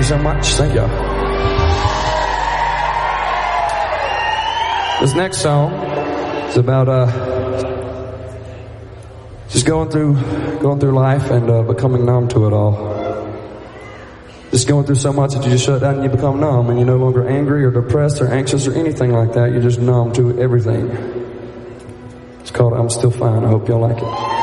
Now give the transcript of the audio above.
you so much. Thank you. This next song is about just going through life and becoming numb to it all. Just going through so much that you just shut down and you become numb, and you're no longer angry or depressed or anxious or anything like that. You're just numb to everything. It's called I'm Still Fine. I hope y'all like it.